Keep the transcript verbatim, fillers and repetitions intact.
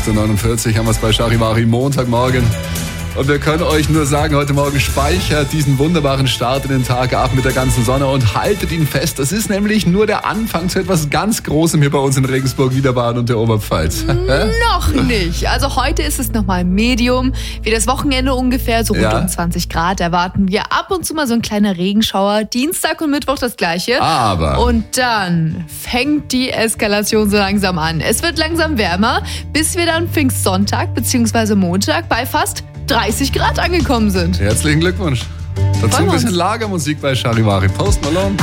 acht Uhr neunundvierzig haben wir es bei Charivari Montagmorgen. Und wir können euch nur sagen, heute Morgen speichert diesen wunderbaren Start in den Tag ab mit der ganzen Sonne und haltet ihn fest. Das ist nämlich nur der Anfang zu etwas ganz Großem hier bei uns in Regensburg, Niederbayern und der Oberpfalz. Noch nicht. Also heute ist es nochmal Medium. Wie das Wochenende ungefähr, so rund Ja. um zwanzig Grad erwarten wir. Ab und zu mal so ein kleiner Regenschauer. Dienstag und Mittwoch das Gleiche. Aber Und dann fängt die Eskalation so langsam an. Es wird langsam wärmer, bis wir dann Pfingstsonntag bzw. Montag bei fast dreißig Grad angekommen sind. herzlichen Glückwunsch. Dazu Freuen ein wir bisschen uns. Lagermusik bei Charivari. Post Malone.